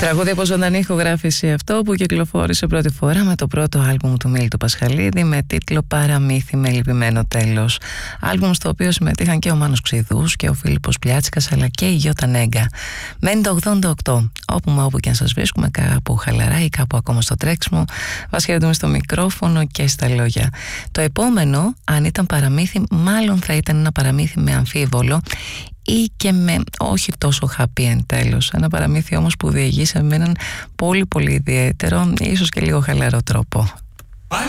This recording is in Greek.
Τραγούδι από ζωντανή ηχογράφηση αυτό, που κυκλοφόρησε πρώτη φορά με το πρώτο άλμπουμ του Μίλη του Πασχαλίδη με τίτλο «Παραμύθι με λυπημένο τέλος». Άλμπουμ στο οποίο συμμετείχαν και ο Μάνος Ξηδούς και ο Φίλιππος Πλιάτσικας, αλλά και η Γιώτα Νέγκα. Μένει το 88, όπου και αν σας βρίσκουμε, κάπου χαλαρά ή κάπου ακόμα στο τρέξιμο, μας χαιρετούμε στο μικρόφωνο και στα λόγια. Το επόμενο, αν ήταν παραμύθι, μάλλον θα ήταν ένα παραμύθι με αμφίβολο ή και με όχι τόσο happy end τέλος. Ένα παραμύθι όμως που διηγήσαμε με έναν πολύ πολύ ιδιαίτερο, ίσως και λίγο χαλαρό τρόπο.